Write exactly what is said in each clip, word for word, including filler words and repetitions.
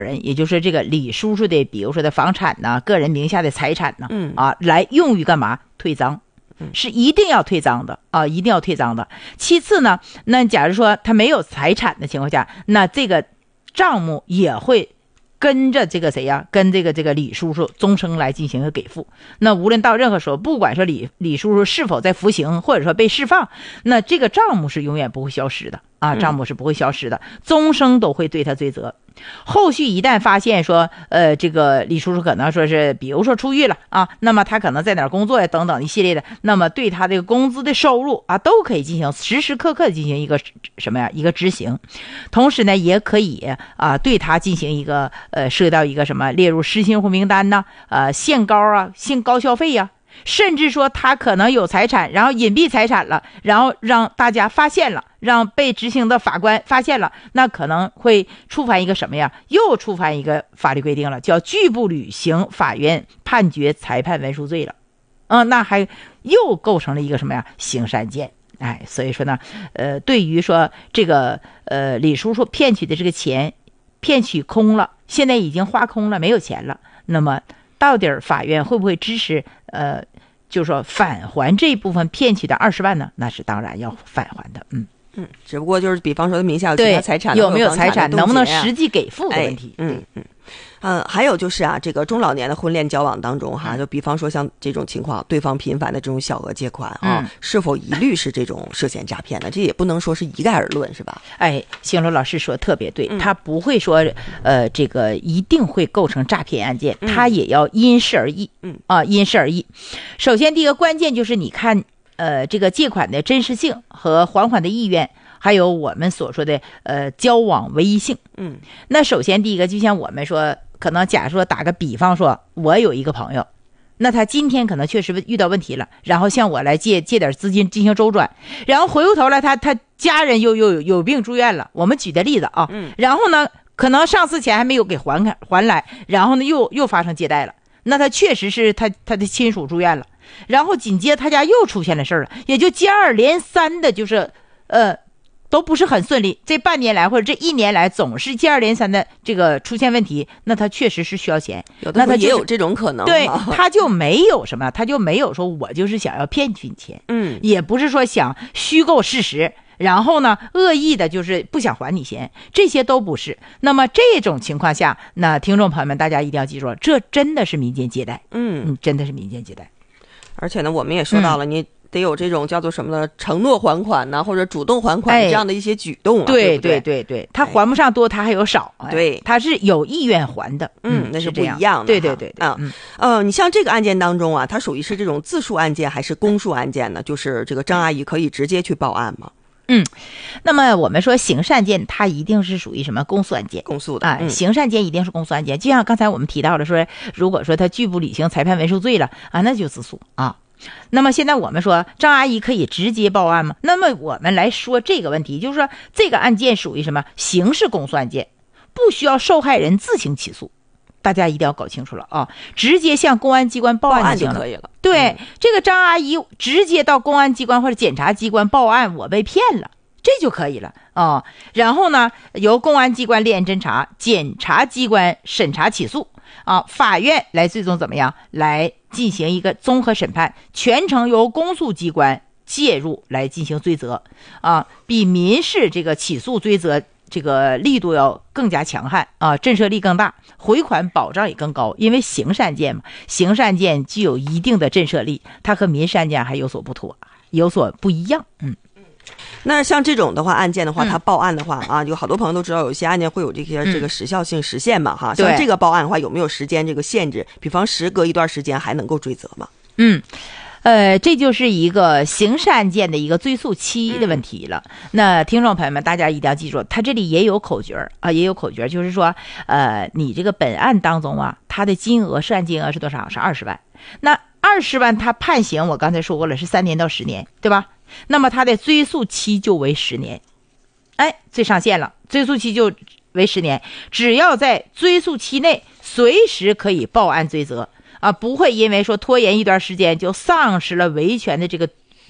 人，也就是这个李叔叔的，比如说的房产呐、个人名下的财产呐， 嗯啊，来用于干嘛？退赃，是一定要退赃的啊，一定要退赃的。其次呢，那假如说他没有财产的情况下，那这个账目也会跟着这个谁呀？跟这个这个李叔叔终生来进行一个给付。那无论到任何时候，不管说李李叔叔是否在服刑，或者说被释放，那这个账目是永远不会消失的啊，账目是不会消失的，终生都会对他追责。后续一旦发现说，呃，这个李叔叔可能说是，比如说出狱了啊，那么他可能在哪儿工作呀，等等一系列的，那么对他这个工资的收入啊，都可以进行时时刻刻进行一个什么呀，一个执行。同时呢，也可以啊，对他进行一个呃，涉及到一个什么列入失信户名单呐，呃，限高啊，限高消费呀、啊。甚至说他可能有财产，然后隐蔽财产了，然后让大家发现了，让被执行的法官发现了，那可能会触犯一个什么呀？又触犯一个法律规定了，叫拒不履行法院判决裁判文书罪了。嗯，那还又构成了一个什么呀？刑事案件。哎，所以说呢，呃，对于说这个呃李叔叔骗取的这个钱，骗取空了，现在已经花空了，没有钱了，那么到底法院会不会支持呃，就是说返还这一部分骗取的二十万呢？那是当然要返还的。嗯嗯，只不过就是比方说他名下有其他财产， 有没有财产，能不能实际给付的问题。 哎、嗯嗯。嗯，还有就是啊，这个中老年的婚恋交往当中哈，就比方说像这种情况，对方频繁的这种小额借款啊， 嗯、 是否一律是这种涉嫌诈骗的？这也不能说是一概而论，是吧？ 哎，星罗老师说特别对， 嗯、 他不会说呃这个一定会构成诈骗案件，他也要因事而异。 嗯啊，因事而异。首先，第一个关键就是你看呃这个借款的真实性和还款的意愿。还有我们所说的呃交往唯一性。 嗯， 那首先第一个，就像我们说，可能假如说打个比方说，我有一个朋友，那他今天可能确实遇到问题了，然后向我来借借点资金进行周转，然后回过头来他他家人又又有有病住院了，我们举的例子啊， 嗯， 然后呢可能上次钱还没有给还开还来，然后呢又又发生借贷了，那他确实是他他的亲属住院了，然后紧接着他家又出现了事儿了，也就接二连三的就是呃都不是很顺利，这半年来或者这一年来总是接二连三的这个出现问题，那他确实是需要钱， 有的时候也有这种可能。 对，他就没有什么，他就没有说我就是想要骗取你钱， 嗯， 也不是说想虚构事实，然后呢恶意的就是不想还你钱，这些都不是。那么这种情况下，那听众朋友们大家一定要记住，这真的是民间借贷， 嗯嗯，真的是民间借贷。 而且呢，我们也说到了、嗯、你。得有这种叫做什么呢？承诺还款呢，或者主动还款这样的一些举动、啊哎、对对对对对，他还不上多，他还有少， 对， 他是有意愿还的， 嗯，那是不一样的， 对对对对， 嗯呃，你像这个案件当中啊，它属于是这种自诉案件还是公诉案件呢？就是这个张阿姨可以直接去报案吗？ 嗯，那么我们说刑事案件，它一定是属于什么公诉案件？ 公诉的啊、嗯，刑事案件一定是公诉案件。就像刚才我们提到的说，如果说他拒不履行裁判文书罪了啊，那就自诉啊。那么现在我们说张阿姨可以直接报案吗？那么我们来说这个问题，就是说这个案件属于什么刑事公诉案件，不需要受害人自行起诉，大家一定要搞清楚了啊！直接向公安机关报案就行了， 报案就可以了。 对、 嗯， 这个张阿姨直接到公安机关或者检察机关报案，我被骗了，这就可以了啊。然后呢，由公安机关立案侦查，检察机关审查起诉啊，法院来最终怎么样来进行一个综合审判，全程由公诉机关介入来进行追责啊，比民事这个起诉追责这个力度要更加强悍啊，震慑力更大，回款保障也更高。因为刑事案件嘛，刑事案件具有一定的震慑力，它和民事案件还有所不同，有所不一样。嗯。 那像这种的话，案件的话，他报案的话、嗯、啊，有好多朋友都知道，有一些案件会有这些、嗯、这个时效性时限嘛，哈。像这个报案的话，有没有时间这个限制？比方时隔一段时间还能够追责吗？ 嗯，呃，这就是一个刑事案件的一个追诉期的问题了。嗯、那听众朋友们，大家一定要记住，它这里也有口诀啊，也有口诀，就是说，呃，你这个本案当中啊，它的金额涉案金额是多少？是二十万。那二十万，它判刑，我刚才说过了，是三年到十年，对吧？那么它的追诉期就为十年，哎，最上限了，追诉期就为十年，只要在追诉期内随时可以报案追责啊，不会因为说拖延一段时间就丧失了维权的这个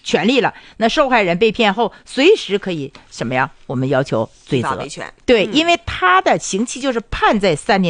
权利了，那受害人被骗后随时可以什么呀？我们要求追责。对，因为他的刑期就是判在三年。